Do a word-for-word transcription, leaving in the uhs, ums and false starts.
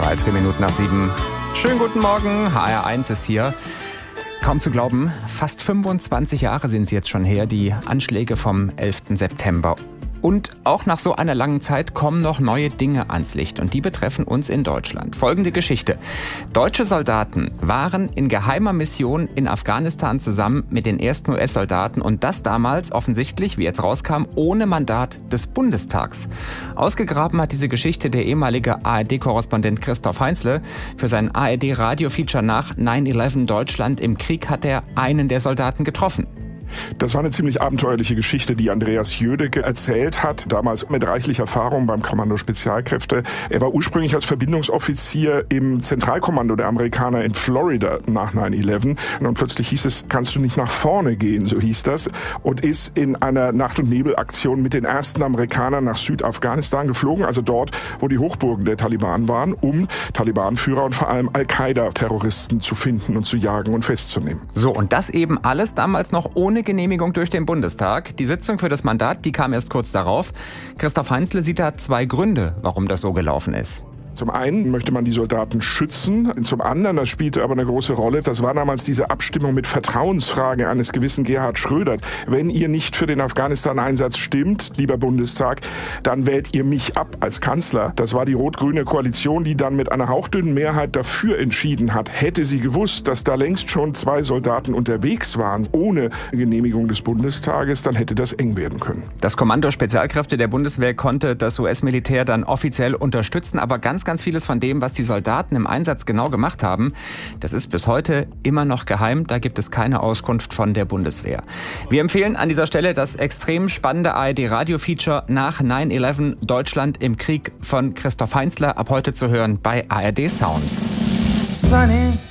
dreizehn Minuten nach sieben. Schönen guten Morgen, H R eins ist hier. Kaum zu glauben, fast fünfundzwanzig Jahre sind es jetzt schon her, die Anschläge vom elften September. Und auch nach so einer langen Zeit kommen noch neue Dinge ans Licht und die betreffen uns in Deutschland. Folgende Geschichte. Deutsche Soldaten waren in geheimer Mission in Afghanistan zusammen mit den ersten U S-Soldaten und das damals offensichtlich, wie jetzt rauskam, ohne Mandat des Bundestags. Ausgegraben hat diese Geschichte der ehemalige A R D-Korrespondent Christoph Heinzle. Für sein A R D-Radio-Feature nach neun elf Deutschland im Krieg hat er einen der Soldaten getroffen. Das war eine ziemlich abenteuerliche Geschichte, die Andreas Jödecke erzählt hat, damals mit reichlich Erfahrung beim Kommando Spezialkräfte. Er war ursprünglich als Verbindungsoffizier im Zentralkommando der Amerikaner in Florida nach neun elf und plötzlich hieß es, kannst du nicht nach vorne gehen, so hieß das, und ist in einer Nacht- und Nebelaktion mit den ersten Amerikanern nach Südafghanistan geflogen, also dort, wo die Hochburgen der Taliban waren, um Taliban-Führer und vor allem Al-Qaida-Terroristen zu finden und zu jagen und festzunehmen. So, und das eben alles damals noch ohne Genehmigung durch den Bundestag. Die Sitzung für das Mandat, die kam erst kurz darauf. Christoph Heinzle sieht da zwei Gründe, warum das so gelaufen ist. Zum einen möchte man die Soldaten schützen, zum anderen, das spielte aber eine große Rolle, das war damals diese Abstimmung mit Vertrauensfrage eines gewissen Gerhard Schröder. Wenn ihr nicht für den Afghanistan-Einsatz stimmt, lieber Bundestag, dann wählt ihr mich ab als Kanzler. Das war die rot-grüne Koalition, die dann mit einer hauchdünnen Mehrheit dafür entschieden hat. Hätte sie gewusst, dass da längst schon zwei Soldaten unterwegs waren, ohne Genehmigung des Bundestages, dann hätte das eng werden können. Das Kommando Spezialkräfte der Bundeswehr konnte das U S-Militär dann offiziell unterstützen, aber ganz Ganz, ganz vieles von dem, was die Soldaten im Einsatz genau gemacht haben, das ist bis heute immer noch geheim. Da gibt es keine Auskunft von der Bundeswehr. Wir empfehlen an dieser Stelle das extrem spannende A R D-Radio-Feature nach neun elf Deutschland im Krieg von Christoph Heinzle, ab heute zu hören bei A R D Sounds. Sunny.